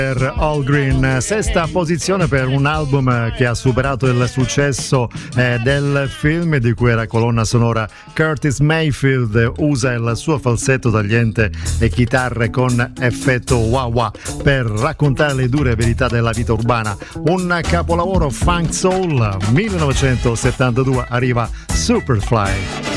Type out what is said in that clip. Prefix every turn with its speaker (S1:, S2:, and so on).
S1: All Green, sesta posizione per un album che ha superato il successo del film di cui era colonna sonora. Curtis Mayfield usa il suo falsetto tagliente e chitarre con effetto wah wah per raccontare le dure verità della vita urbana. Un capolavoro funk soul. 1972 arriva Superfly.